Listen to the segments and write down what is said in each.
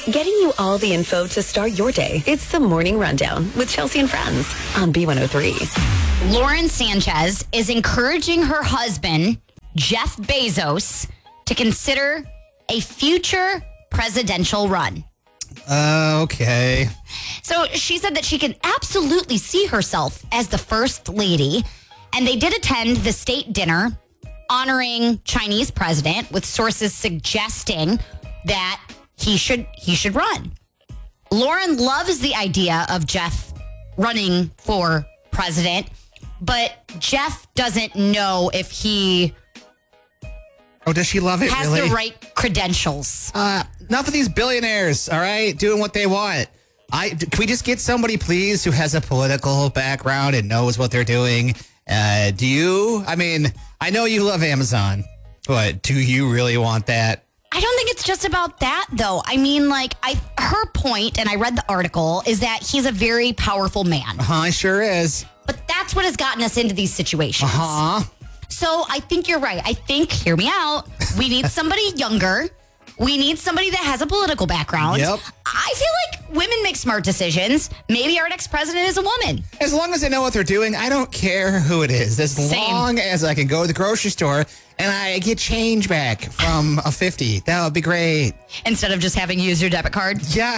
Getting you all the info to start your day. It's the Morning Rundown with Chelsea and Friends on B103. Lauren Sanchez is encouraging her husband, Jeff Bezos, to consider a future presidential run. Okay. So she said that she can absolutely see herself as the first lady. And they did attend the state dinner honoring Chinese president, with sources suggesting that he should run. Lauren loves the idea of Jeff running for president, but Jeff doesn't know if he does she love it, has really? the right credentials. Enough of these billionaires, all right, doing what they want. Can we just get somebody, please, who has a political background and knows what they're doing? Do you? I mean, I know you love Amazon, but do you really want that? I don't think it's just about that, though. I mean, her point, and I read the article, is that he's a very powerful man. He sure is. But that's what has gotten us into these situations. So I think you're right. I think, hear me out, we need somebody younger. We need somebody that has a political background. Yep. I feel like women make smart decisions. Maybe our next president is a woman. As long as they know what they're doing, I don't care who it is. As long as I can go to the grocery store and I get change back from a 50, that would be great. Instead of just having you use your debit card. Yeah.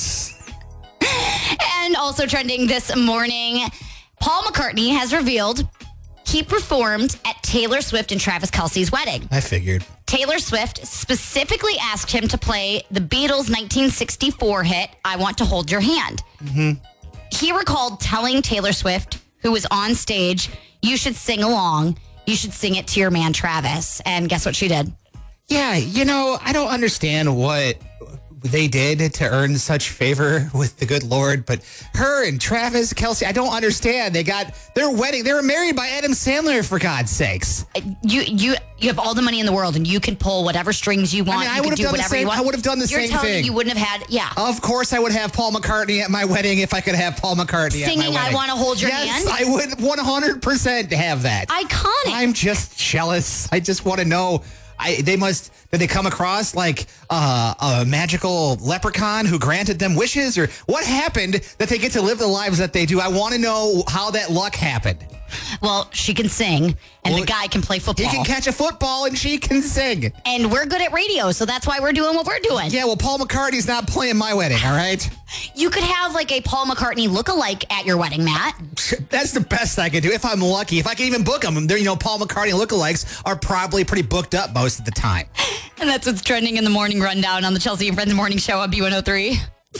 And also trending this morning, Paul McCartney has revealed he performed at Taylor Swift and Travis Kelce's wedding. I figured. Taylor Swift specifically asked him to play the Beatles' 1964 hit, I Want to Hold Your Hand. Mm-hmm. He recalled telling Taylor Swift, who was on stage, you should sing along. You should sing it to your man, Travis. And guess what she did? Yeah, I don't understand what they did to earn such favor with the good Lord, but her and Travis Kelce, I don't understand. They got their wedding. They were married by Adam Sandler, for God's sakes. You have all the money in the world, and you can pull whatever strings you want. I would have done the same. I would have done the same thing. You're telling me you wouldn't have had, yeah. Of course, I would have Paul McCartney at my wedding if I could have Paul McCartney at my wedding. Singing I Want to Hold Your Hand? Yes, I would 100% have that. Iconic. I'm just jealous. I just want to know. Did they come across like a magical leprechaun who granted them wishes, or what happened that they get to live the lives that they do? I want to know how that luck happened. Well, she can sing, and the guy can play football. He can catch a football, and she can sing. And we're good at radio, so that's why we're doing what we're doing. Yeah, well, Paul McCartney's not playing my wedding, all right? You could have like a Paul McCartney lookalike at your wedding, Matt. That's the best I could do, if I'm lucky. If I can even book them. Paul McCartney lookalikes are probably pretty booked up most of the time. And that's what's trending in the morning rundown on the Chelsea and Friends Morning Show on B103.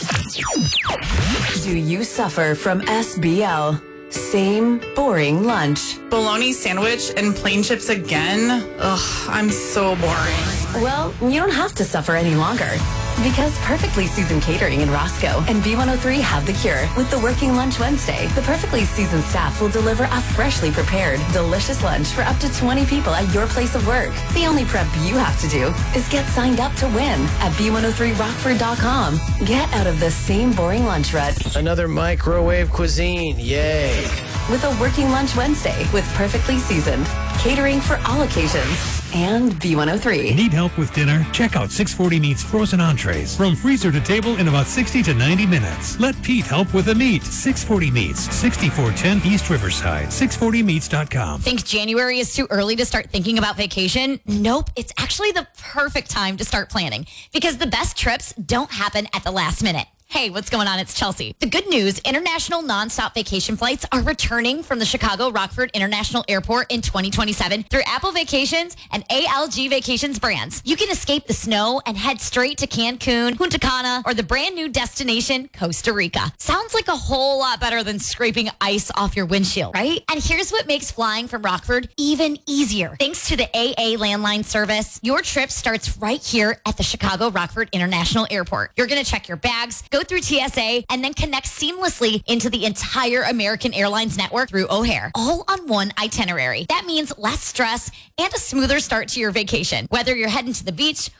Do you suffer from SBL? Same boring lunch. Bologna sandwich and plain chips again? Ugh, I'm so boring. Well, you don't have to suffer any longer. Because Perfectly Seasoned Catering in Roscoe and B103 have the cure. With the Working Lunch Wednesday, the Perfectly Seasoned staff will deliver a freshly prepared, delicious lunch for up to 20 people at your place of work. The only prep you have to do is get signed up to win at B103Rockford.com. Get out of the same boring lunch rut. Another microwave cuisine, yay. With a Working Lunch Wednesday with Perfectly Seasoned. Catering for all occasions. And B103. Need help with dinner? Check out 640 Meats frozen entrees. From freezer to table in about 60 to 90 minutes. Let Pete help with the meat. 640 Meats, 6410 East Riverside. 640meats.com. Think January is too early to start thinking about vacation? Nope. It's actually the perfect time to start planning, because the best trips don't happen at the last minute. Hey, what's going on? It's Chelsea. The good news, international nonstop vacation flights are returning from the Chicago Rockford International Airport in 2027 through Apple Vacations and ALG Vacations brands. You can escape the snow and head straight to Cancun, Punta Cana, or the brand new destination, Costa Rica. Sounds like a whole lot better than scraping ice off your windshield, right? And here's what makes flying from Rockford even easier. Thanks to the AA landline service, your trip starts right here at the Chicago Rockford International Airport. You're going to check your bags, go through TSA, and then connect seamlessly into the entire American Airlines network through O'Hare, all on one itinerary. That means less stress and a smoother start to your vacation. Whether you're heading to the beach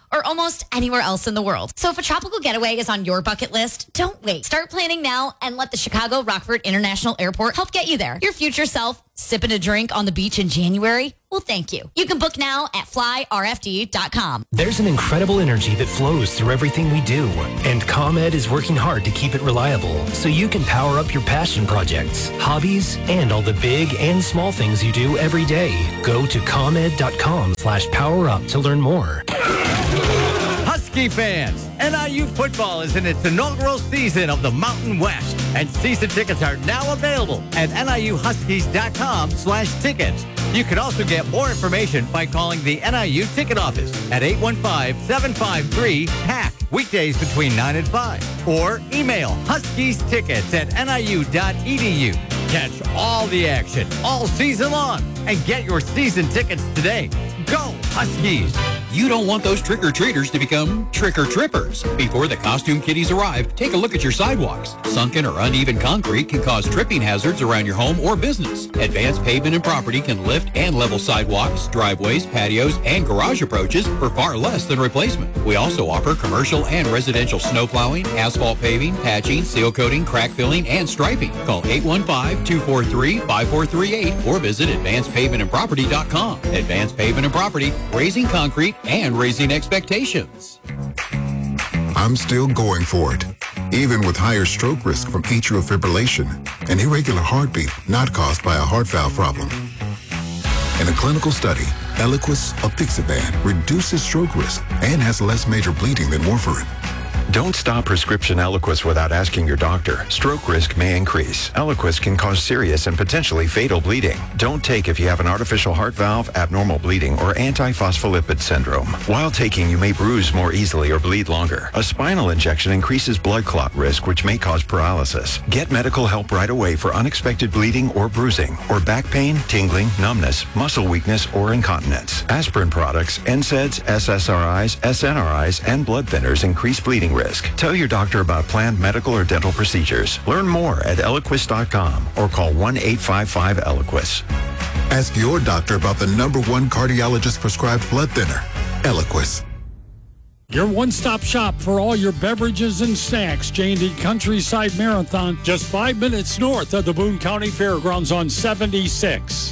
or almost anywhere else in the world. So if a tropical getaway is on your bucket list, don't wait. Start planning now and let the Chicago Rockford International Airport help get you there. Your future self sipping a drink on the beach in January? Well, thank you. You can book now at flyrfd.com. There's an incredible energy that flows through everything we do, and ComEd is working hard to keep it reliable so you can power up your passion projects, hobbies, and all the big and small things you do every day. Go to ComEd.com/powerup to learn more. Husky fans, NIU football is in its inaugural season of the Mountain West, and season tickets are now available at NIUHuskies.com/tickets. You can also get more information by calling the NIU ticket office at 815-753-PACK, weekdays between 9 and 5, or email huskiestickets@niu.edu. Catch all the action all season long and get your season tickets today. Go Huskies! You don't want those trick-or-treaters to become trick-or-trippers. Before the costume kiddies arrive, take a look at your sidewalks. Sunken or uneven concrete can cause tripping hazards around your home or business. Advanced Pavement and Property can lift and level sidewalks, driveways, patios, and garage approaches for far less than replacement. We also offer commercial and residential snow plowing, asphalt paving, patching, seal coating, crack filling, and striping. Call 815-243-5438 or visit advancedpavementandproperty.com. Advanced Pavement and Property, raising concrete and raising expectations. I'm still going for it, even with higher stroke risk from atrial fibrillation, an irregular heartbeat not caused by a heart valve problem. In a clinical study, Eliquis apixaban reduces stroke risk and has less major bleeding than warfarin. Don't stop prescription Eliquis without asking your doctor. Stroke risk may increase. Eliquis can cause serious and potentially fatal bleeding. Don't take if you have an artificial heart valve, abnormal bleeding, or antiphospholipid syndrome. While taking, you may bruise more easily or bleed longer. A spinal injection increases blood clot risk, which may cause paralysis. Get medical help right away for unexpected bleeding or bruising, or back pain, tingling, numbness, muscle weakness, or incontinence. Aspirin products, NSAIDs, SSRIs, SNRIs, and blood thinners increase bleeding risk. Tell your doctor about planned medical or dental procedures. Learn more at Eliquis.com or call 1-855-ELIQUIS. Ask your doctor about the #1 cardiologist prescribed blood thinner, Eliquis. Your one-stop shop for all your beverages and snacks. J&D Countryside Marathon, just 5 minutes north of the Boone County Fairgrounds on 76.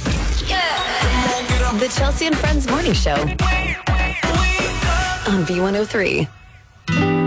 The Chelsea and Friends Morning Show on B103.